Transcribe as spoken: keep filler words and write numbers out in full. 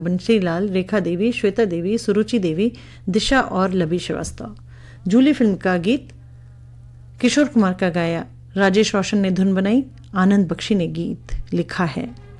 बंशीलाल, रेखा देवी, श्वेता देवी, सुरुचि देवी, दिशा और लबी श्रीवास्तव। जूली फिल्म का गीत किशोर कुमार का गाया, राजेश रोशन ने धुन बनाई, आनंद बख्शी ने गीत लिखा है।